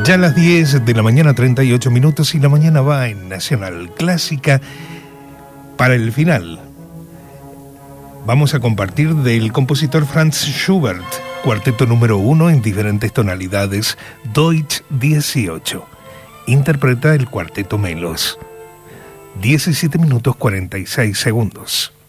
Ya a las 10 de la mañana, 38 minutos, y la mañana va en Nacional Clásica. Para el final, vamos a compartir del compositor Franz Schubert, cuarteto número 1 en diferentes tonalidades, Deutsch 18. Interpreta el cuarteto Melos. 17 minutos 46 segundos.